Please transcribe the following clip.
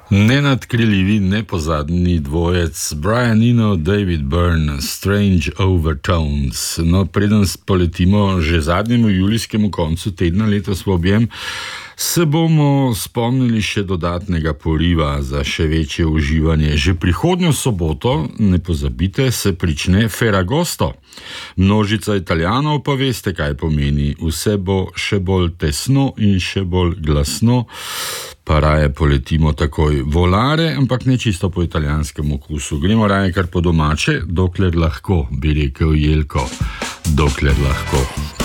Nenadkriljivi, nepozadni dvojec Brian Eno, David Byrne, Strange Overtones. No, preden poletimo že zadnjemu julijskemu koncu tedna letos v objem, se bomo spomnili še dodatnega poriva za še večje uživanje. Že prihodnjo soboto, ne pozabite, se prične Ferragosto. Množica Italijanov pa veste, kaj pomeni. Vse bo še bolj tesno in še bolj glasno. Pa raje poletimo takoj volare, ampak ne čisto po italijanskem okusu. Gremo raje kar po domače, dokler lahko, bi rekel Jelko. Dokler lahko.